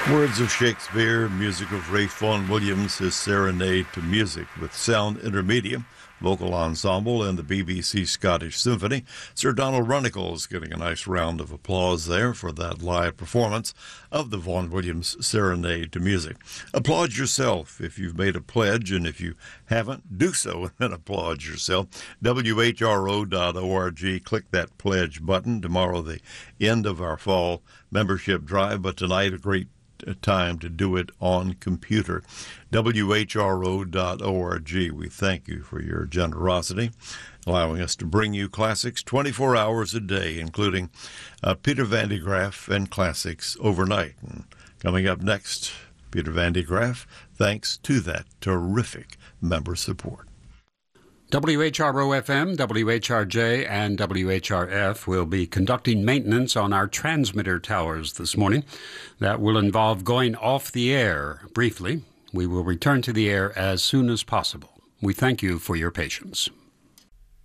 Words of Shakespeare, music of Ralph Vaughan Williams, his Serenade to Music with Sound Intermediate, vocal ensemble, and the BBC Scottish Symphony. Sir Donald Runnicles getting a nice round of applause there for that live performance of the Vaughan Williams Serenade to Music. Applaud yourself if you've made a pledge, and if you haven't, do so and applaud yourself. WHRO.org. Click that pledge button. Tomorrow, the end of our fall membership drive, but tonight, a great time to do it on computer. WHRO.org. We thank you for your generosity, allowing us to bring you classics 24 hours a day, including Peter Van de Graaff and classics overnight. And coming up next, Peter Van de Graaff, thanks to that terrific member support. WHRO-FM, WHRJ, and WHRF will be conducting maintenance on our transmitter towers this morning. That will involve going off the air briefly. We will return to the air as soon as possible. We thank you for your patience.